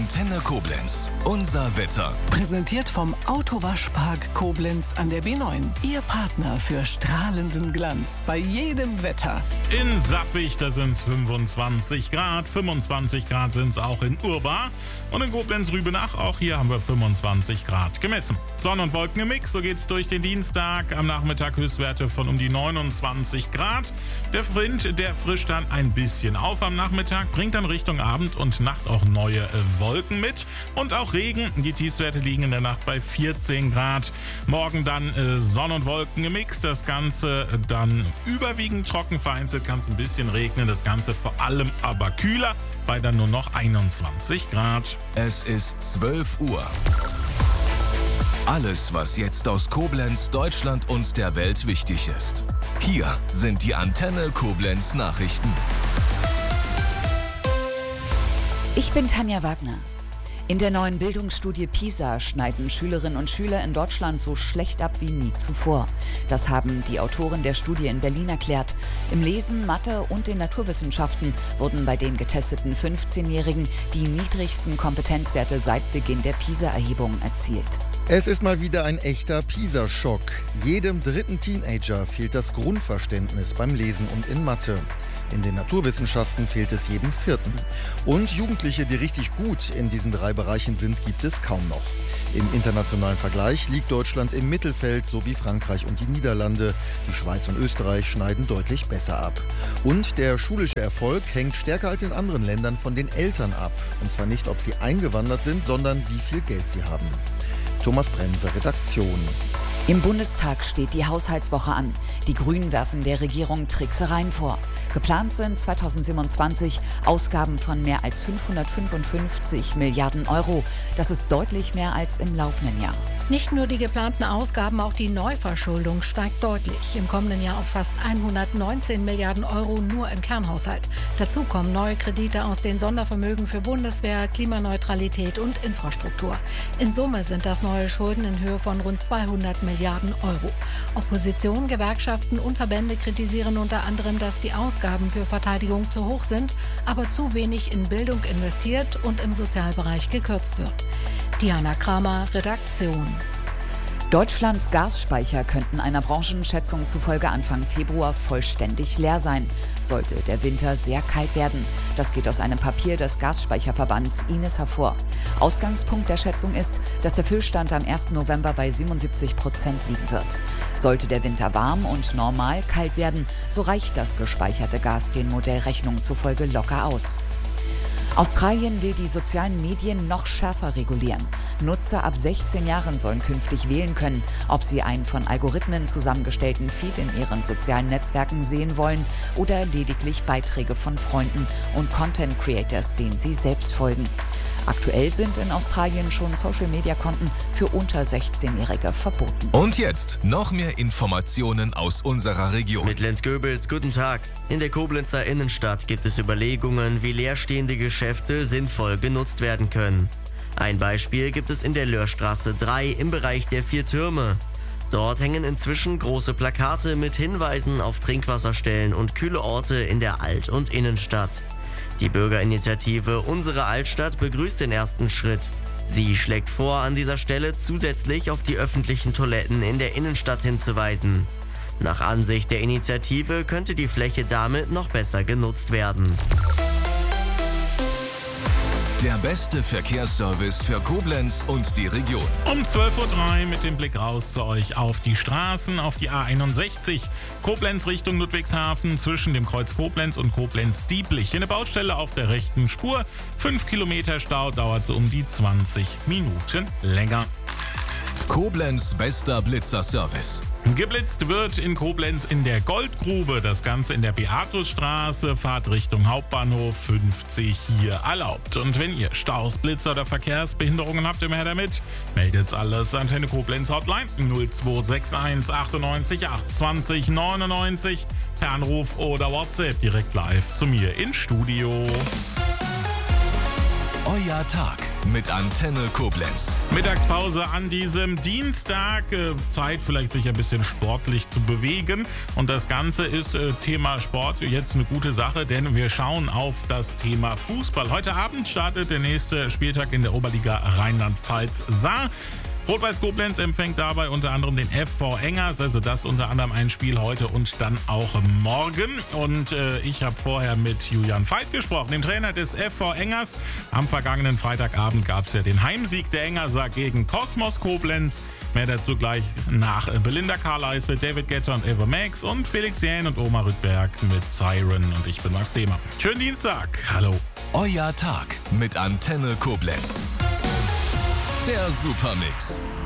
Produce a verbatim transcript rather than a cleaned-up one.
Antenne Koblenz. Unser Wetter. Präsentiert vom Autowaschpark Koblenz an der B neun. Ihr Partner für strahlenden Glanz bei jedem Wetter. In Saffig, da sind es fünfundzwanzig Grad. fünfundzwanzig Grad sind es auch in Urbar. Und in Koblenz-Rübenach, auch hier haben wir fünfundzwanzig Grad gemessen. Sonne und Wolken im Mix, so geht's durch den Dienstag. Am Nachmittag Höchstwerte von um die neunundzwanzig Grad. Der Wind, der frischt dann ein bisschen auf am Nachmittag, bringt dann Richtung Abend und Nacht auch neue äh, Wolken mit. Und auch Regen. Die Tiefstwerte liegen in der Nacht bei vierzehn Grad. Morgen dann äh, Sonne und Wolken im Mix. Das Ganze dann überwiegend trocken, vereinzelt kann es ein bisschen regnen. Das Ganze vor allem aber kühler, bei dann nur noch einundzwanzig Grad. Es ist zwölf Uhr. Alles, was jetzt aus Koblenz, Deutschland und der Welt wichtig ist. Hier sind die Antenne Koblenz Nachrichten. Ich bin Tanja Wagner. In der neuen Bildungsstudie PISA schneiden Schülerinnen und Schüler in Deutschland so schlecht ab wie nie zuvor. Das haben die Autoren der Studie in Berlin erklärt. Im Lesen, Mathe und den Naturwissenschaften wurden bei den getesteten fünfzehnjährigen die niedrigsten Kompetenzwerte seit Beginn der PISA-Erhebung erzielt. Es ist mal wieder ein echter PISA-Schock. Jedem dritten Teenager fehlt das Grundverständnis beim Lesen und in Mathe. In den Naturwissenschaften fehlt es jedem Vierten. Und Jugendliche, die richtig gut in diesen drei Bereichen sind, gibt es kaum noch. Im internationalen Vergleich liegt Deutschland im Mittelfeld, so wie Frankreich und die Niederlande. Die Schweiz und Österreich schneiden deutlich besser ab. Und der schulische Erfolg hängt stärker als in anderen Ländern von den Eltern ab. Und zwar nicht, ob sie eingewandert sind, sondern wie viel Geld sie haben. Thomas Bremser, Redaktion. Im Bundestag steht die Haushaltswoche an. Die Grünen werfen der Regierung Tricksereien vor. Geplant sind zweitausendsiebenundzwanzig Ausgaben von mehr als fünfhundertfünfundfünfzig Milliarden Euro. Das ist deutlich mehr als im laufenden Jahr. Nicht nur die geplanten Ausgaben, auch die Neuverschuldung steigt deutlich. Im kommenden Jahr auf fast hundertneunzehn Milliarden Euro nur im Kernhaushalt. Dazu kommen neue Kredite aus den Sondervermögen für Bundeswehr, Klimaneutralität und Infrastruktur. In Summe sind das neue Schulden in Höhe von rund zweihundert Milliarden Euro. Opposition, Gewerkschaften und Verbände kritisieren unter anderem, dass die Ausgaben für Verteidigung zu hoch sind, aber zu wenig in Bildung investiert und im Sozialbereich gekürzt wird. Diana Kramer, Redaktion. Deutschlands Gasspeicher könnten einer Branchenschätzung zufolge Anfang Februar vollständig leer sein, sollte der Winter sehr kalt werden. Das geht aus einem Papier des Gasspeicherverbands I N E S hervor. Ausgangspunkt der Schätzung ist, dass der Füllstand am ersten November bei siebenundsiebzig Prozent liegen wird. Sollte der Winter warm und normal kalt werden, so reicht das gespeicherte Gas den Modellrechnungen zufolge locker aus. Australien will die sozialen Medien noch schärfer regulieren. Nutzer ab sechzehn Jahren sollen künftig wählen können, ob sie einen von Algorithmen zusammengestellten Feed in ihren sozialen Netzwerken sehen wollen oder lediglich Beiträge von Freunden und Content Creators, denen sie selbst folgen. Aktuell sind in Australien schon Social-Media-Konten für unter sechzehnjährige verboten. Und jetzt noch mehr Informationen aus unserer Region. Mit Lenz Goebels, guten Tag. In der Koblenzer Innenstadt gibt es Überlegungen, wie leerstehende Geschäfte sinnvoll genutzt werden können. Ein Beispiel gibt es in der Löhrstraße drei im Bereich der Vier Türme. Dort hängen inzwischen große Plakate mit Hinweisen auf Trinkwasserstellen und kühle Orte in der Alt- und Innenstadt. Die Bürgerinitiative Unsere Altstadt begrüßt den ersten Schritt. Sie schlägt vor, an dieser Stelle zusätzlich auf die öffentlichen Toiletten in der Innenstadt hinzuweisen. Nach Ansicht der Initiative könnte die Fläche damit noch besser genutzt werden. Der beste Verkehrsservice für Koblenz und die Region. Um zwölf Uhr drei mit dem Blick raus zu euch auf die Straßen, auf die A einundsechzig. Koblenz Richtung Ludwigshafen zwischen dem Kreuz Koblenz und Koblenz-Dieblich. Eine Baustelle auf der rechten Spur. Fünf Kilometer Stau, dauert so um die zwanzig Minuten länger. Koblenz bester Blitzerservice. Geblitzt wird in Koblenz in der Goldgrube. Das Ganze in der Beatusstraße. Fahrt Richtung Hauptbahnhof fünfzig hier erlaubt. Und wenn ihr Staus, Blitzer oder Verkehrsbehinderungen habt, immer her damit. Meldet alles. Antenne Koblenz Hotline null zwei sechs eins achtundneunzig achtundzwanzig neunundneunzig. Per Anruf oder WhatsApp direkt live zu mir ins Studio. Euer Tag. mit Antenne Koblenz. Mittagspause an diesem Dienstag. Äh, Zeit vielleicht sich ein bisschen sportlich zu bewegen. Und das Ganze ist äh, Thema Sport jetzt eine gute Sache, denn wir schauen auf das Thema Fußball. Heute Abend startet der nächste Spieltag in der Oberliga Rheinland-Pfalz-Saar. Rot-Weiß Koblenz empfängt dabei unter anderem den F V Engers, also das unter anderem ein Spiel heute und dann auch morgen. Und äh, ich habe vorher mit Julian Veit gesprochen, dem Trainer des F V Engers. Am vergangenen Freitagabend gab es ja den Heimsieg der Engerser gegen Kosmos Koblenz. Mehr dazu gleich nach Belinda Karleise, David Getter und Eva Max und Felix Jähn und Oma Rüttberg mit Siren und ich bin Max Thema. Schönen Dienstag, hallo. Euer Tag mit Antenne Koblenz. Der Supermix.